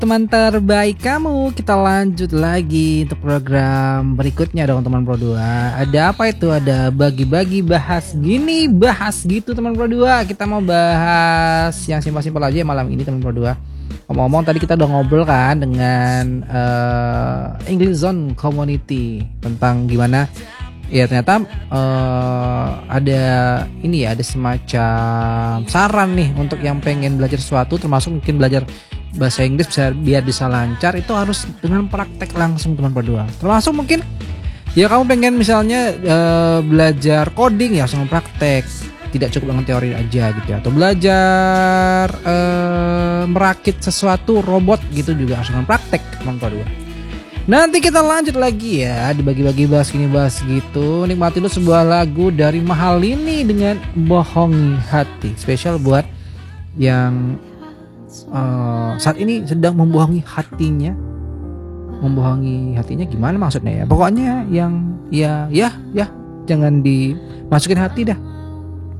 teman terbaik kamu. Kita lanjut lagi untuk program berikutnya dong teman Pro 2. Ada apa itu? Ada bagi-bagi, bahas gini, bahas gitu teman Pro 2. Kita mau bahas yang simpel-simpel aja malam ini teman Pro 2. Ngomong-ngomong tadi kita udah ngobrol kan dengan English Zone Community tentang gimana ya ternyata ada ini ya, ada semacam saran nih untuk yang pengen belajar sesuatu, termasuk mungkin belajar bahasa Inggris biar bisa lancar, itu harus dengan praktek langsung teman berdua. Termasuk mungkin ya kamu pengen misalnya belajar coding ya langsung praktek, tidak cukup dengan teori aja gitu ya. Atau belajar merakit sesuatu robot gitu juga langsung praktek teman berdua. Nanti kita lanjut lagi ya, dibagi-bagi bahas gini bahas gitu. Nikmati dulu sebuah lagu dari Mahalini dengan Bohongi Hati, spesial buat yang saat ini sedang membohongi hatinya. Membohongi hatinya gimana maksudnya ya? Pokoknya yang ya jangan dimasukin hati dah.